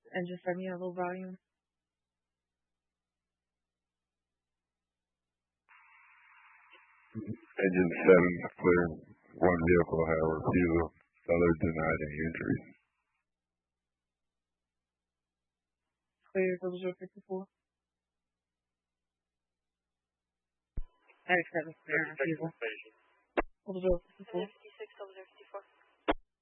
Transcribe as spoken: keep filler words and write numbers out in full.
Engine seven, you have low volume. Engine seven, clear. One vehicle had a refusal. Other denied any injuries. Clear, double zero fifty-four. X seven, clear, refusal. Double zero fifty-four. fifty-six, double zero fifty-four.